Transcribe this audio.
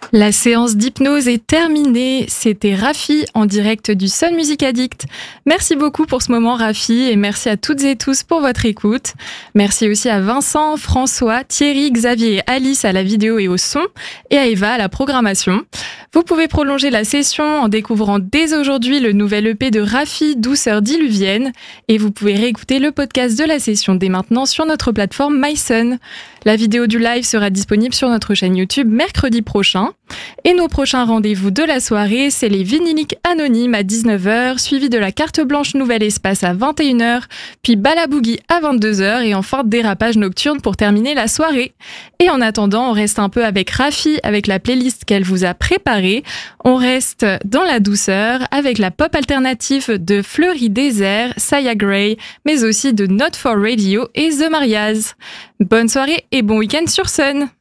La séance d'hypnose est terminée. C'était Rafi en direct du Sun Music Addict. Merci beaucoup pour ce moment, Rafi, et merci à toutes et tous pour votre écoute. Merci aussi à Vincent, François, Thierry, Xavier et Alice à la vidéo et au son, et à Eva à la programmation. Vous pouvez prolonger la session en découvrant dès aujourd'hui le nouvel EP de Rafi, Douceur diluvienne, et vous pouvez réécouter le podcast de la session dès maintenant sur notre plateforme MySun. La vidéo du live sera disponible sur notre chaîne YouTube mercredi prochain. Et nos prochains rendez-vous de la soirée, c'est les Vinyliques Anonymes à 19h, suivi de la Carte Blanche Nouvel Espace à 21h, puis Balaboogie à 22h et enfin Dérapage Nocturne pour terminer la soirée. Et en attendant, on reste un peu avec Rafi, avec la playlist qu'elle vous a préparée. On reste dans la douceur avec la pop alternative de Fleury Désert, Saya Gray, mais aussi de Not For Radio et The Marias. Bonne soirée et bon week-end sur Sun!